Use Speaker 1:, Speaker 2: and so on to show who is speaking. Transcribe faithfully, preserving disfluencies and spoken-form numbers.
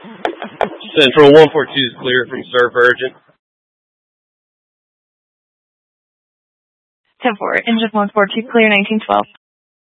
Speaker 1: Central one four two is clear from Surf Urgent.
Speaker 2: ten four, engine one four two, clear nineteen twelve.